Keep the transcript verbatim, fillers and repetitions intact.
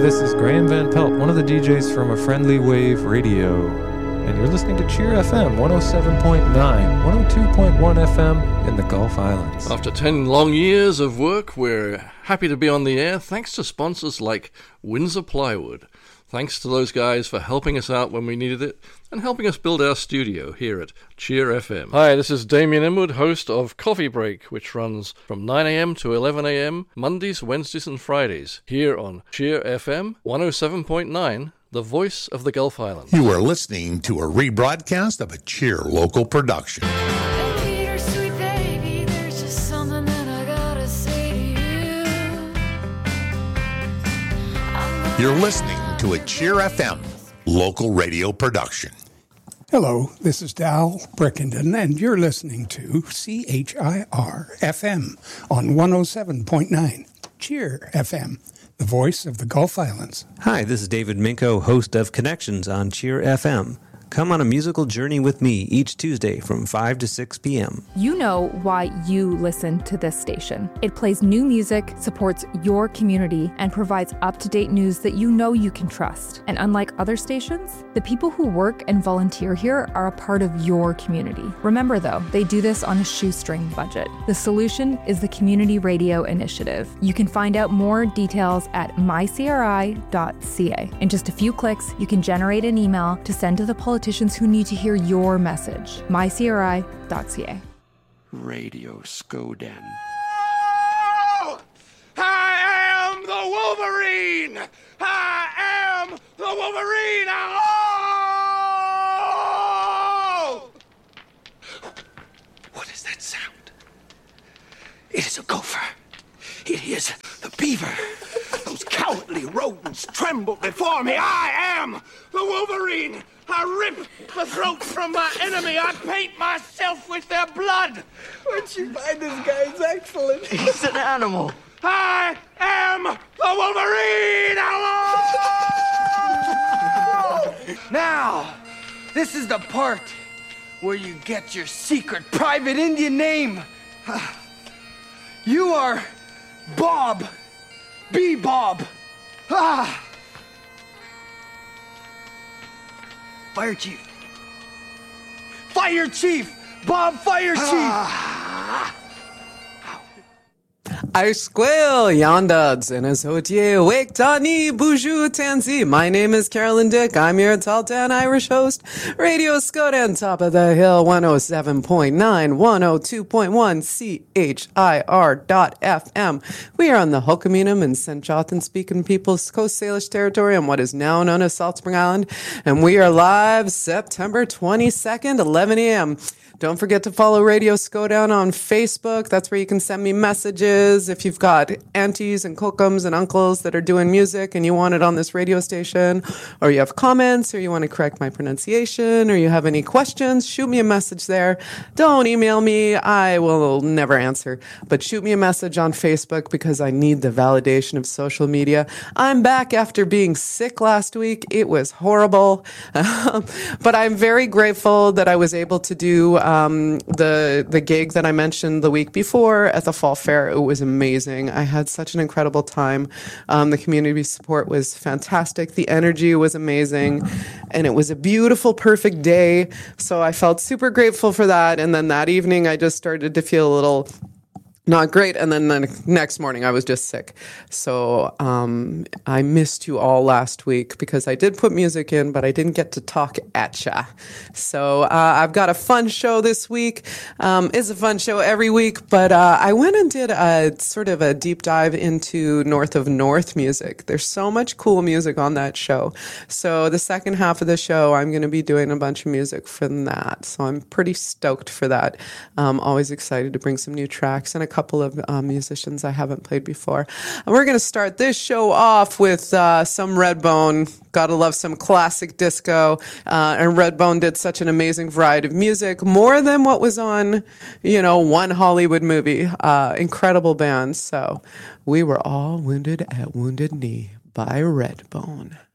This is Graham Van Pelt, one of the D Js from A Friendly Wave Radio, and you're listening to Cheer F M one oh seven point nine, one oh two point one F M in the Gulf Islands. After ten long years of work, we're happy to be on the air thanks to sponsors like Windsor Plywood. Thanks to those guys for helping us out when we needed it and helping us build our studio here at Cheer F M. Hi, this is Damien Inwood, host of Coffee Break, which runs from nine a.m. to eleven a.m. Mondays, Wednesdays and Fridays here on Cheer F M one oh seven point nine, the voice of the Gulf Islands. You are listening to a rebroadcast of a Cheer local production. You're listening to a Cheer F M local radio production. Hello, this is Dal Brickenden, and you're listening to C H I R F M on one oh seven point nine, Cheer F M, the voice of the Gulf Islands. Hi, this is David Minko, host of Connections on Cheer F M. Come on a musical journey with me each Tuesday from five to six p.m. You know why you listen to this station. It plays new music, supports your community, and provides up-to-date news that you know you can trust. And unlike other stations, the people who work and volunteer here are a part of your community. Remember, though, they do this on a shoestring budget. The solution is the Community Radio Initiative. You can find out more details at my c r i dot c a. In just a few clicks, you can generate an email to send to the politicians who need to hear your message. my c r i dot c a. Radio Skoden. Oh! I am the Wolverine! I am the Wolverine! Oh! What is that sound? It is a gopher. It is the beaver. Those cowardly rodents tremble before me. I am the Wolverine! I rip the throats from my enemy. I paint myself with their blood. Where'd you find this guy? He's excellent. He's an animal. I am the Wolverine! Hello! Now, this is the part where you get your secret private Indian name. You are Bob. B. Bob. Ah. Fire Chief. Fire Chief! Bob Fire Chief! Ah. I squeal, yandads, and as hotier, wake tani, boujou, tanzi. My name is Carolyn Dick. I'm your Taltan Irish host. Radio Skoden, top of the hill, one oh seven point nine, one oh two point one, C H I R dot F M. We are on the Hulkaminum and Saint Jonathan speaking people's Coast Salish territory on what is now known as Salt Spring Island. And we are live September twenty-second, eleven a.m. Don't forget to follow Radio Skoden on Facebook. That's where you can send me messages if you've got aunties and kokums and uncles that are doing music and you want it on this radio station, or you have comments, or you want to correct my pronunciation, or you have any questions, shoot me a message there. Don't email me. I will never answer. But shoot me a message on Facebook because I need the validation of social media. I'm back after being sick last week. It was horrible. But I'm very grateful that I was able to do Um, the the gig that I mentioned the week before at the Fall Fair. It was amazing. I had such an incredible time. Um, the community support was fantastic. The energy was amazing. And it was a beautiful, perfect day. So I felt super grateful for that. And then that evening, I just started to feel a little not great. And then the next morning, I was just sick. So um, I missed you all last week because I did put music in, but I didn't get to talk at ya. So uh, I've got a fun show this week. Um, it's a fun show every week, but uh, I went and did a sort of a deep dive into North of North music. There's so much cool music on that show. So the second half of the show, I'm going to be doing a bunch of music from that. So I'm pretty stoked for that. Um, always excited to bring some new tracks and a couple of uh, musicians I haven't played before. And we're going to start this show off with uh, some Redbone. Gotta love some classic disco. Uh, and Redbone did such an amazing variety of music, more than what was on, you know, one Hollywood movie. Uh, incredible band. So we were all wounded at Wounded Knee by Redbone.